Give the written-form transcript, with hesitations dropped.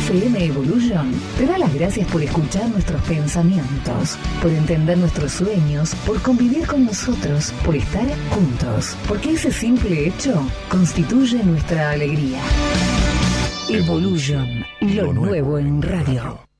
FM Evolution te da las gracias por escuchar nuestros pensamientos, por entender nuestros sueños, por convivir con nosotros, por estar juntos, porque ese simple hecho constituye nuestra alegría. Evolution, lo nuevo en radio.